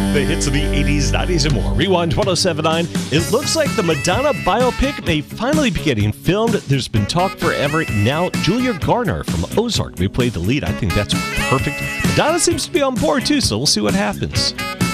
The hits of the 80s, 90s, and more. Rewind 1079. It looks like the Madonna biopic may finally be getting filmed. There's been talk forever. Now, Julia Garner from Ozark may play the lead. I think that's perfect. Madonna seems to be on board, too, so we'll see what happens.